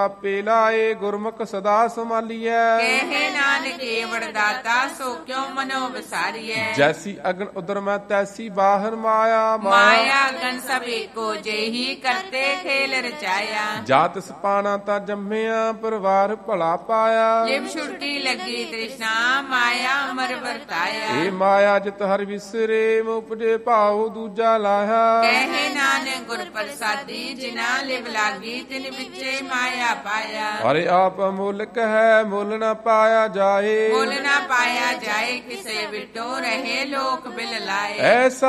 ਆਪੇ ਲਾਏ ਗੁਰਮੁਖ ਸਦਾ ਸੰਭਾਲੀਐ। ਕਹੇ ਨਾਨਕ ਏਵੜ ਦਾਤਾ ਸੋ ਕਿਉ ਮਨੋ ਵਿਸਾਰੀਐ। ਜੈਸੀ ਅਗਨ ਉਦਰ ਮੈਂ ਤੈਸੀ ਬਾਹਰ ਮਾਇਆ। ਮਾਇਆ ਅਗਨ ਸਭ ਏਕੋ ਜਿਹੀ ਕਰਤੇ ਖੇਲ ਰਚਾਇਆ। ਜਾ ਤਿਸ ਪਾਣਾ ਤਾਂ ਜੰਮਿਆ ਪਰਿਵਾਰ ਭਲਾ ਪਾਇਆ। ਲਿਵ ਛੁੱਟੀ ਲੱਗੀ ਤ੍ਰਿਸ਼ਨਾ ਮਾਇਆ ਅਮਰ ਵਰਤਾਇਆ। ਏ ਮਾਇਆ ਜਿਤ ਹਰ ਵਿਸਰੇ ਮੁਪਜੇ ਭਾਉ ਦੂਜਾ ਲਾਇਆ। ਕਹੇ ਨਾਨਕ ਗੁਰ ਪ੍ਰਸਾਦੀ ਜਿਨਾ ਲਿਵ ਲਾਗੀ ਤਿਨ ਵਿੱਚੇ ਮਾਇਆ ਪਾਇਆ। ਹਰਿ ਆਪ ਅਮੁੱਲਕ ਹੈ ਮੁੱਲ ਨਾ ਪਾਇਆ ਜਾਏ। ਮੁੱਲ ਨਾ ਪਾਇਆ ਜਾਏ ਕਿਸੇ ਵਿਟੋ ਰਹੇ ਲੋਕ ਬਿਲ ਲਾਏ। ਐਸਾ